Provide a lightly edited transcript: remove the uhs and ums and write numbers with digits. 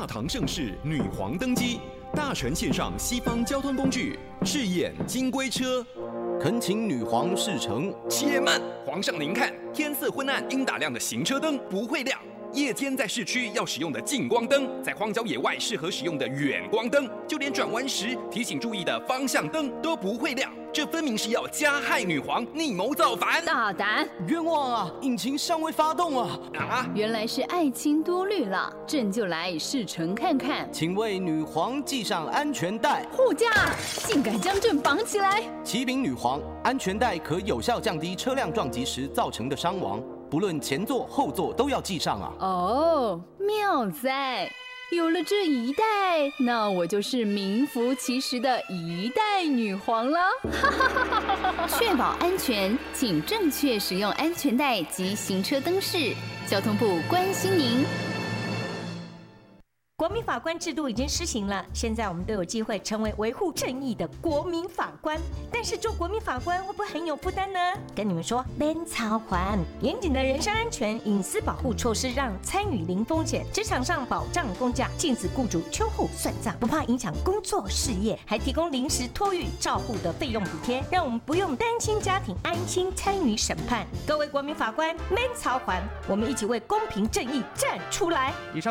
大唐盛世女皇登基，大臣献上西方交通工具，试验金龟车。 恳请女皇示成。 且慢，皇上您看，天色昏暗应打亮的行车灯不会亮。夜间在市区要使用的近光灯，在荒郊野外适合使用的远光灯，就连转弯时提醒注意的方向灯都不会亮。这分明是要加害女皇，逆谋造反！ 大胆！ 冤枉啊！引擎尚未发动啊！ 原来是爱卿多虑了，朕就来试乘看看。 请为女皇系上安全带。 护驾，竟敢将朕绑起来！ 启禀女皇，安全带可有效降低车辆撞击时造成的伤亡。不论前座后座都要系上啊！ 哦，妙哉！有了这一代，那我就是名副其实的一代女皇了。确保安全，请正确使用安全带及行车灯饰。交通部关心您。 国民法官制度已经施行了，现在我们都有机会成为维护正义的国民法官。但是做国民法官会不会很有负担呢？跟你们说，免操还严谨的人身安全、隐私保护措施，让参与零风险。职场上保障公假，禁止雇主秋后算账，不怕影响工作事业，还提供临时托育照护的费用补贴，让我们不用担心家庭，安心参与审判。各位国民法官，免操还，我们一起为公平正义站出来。 以上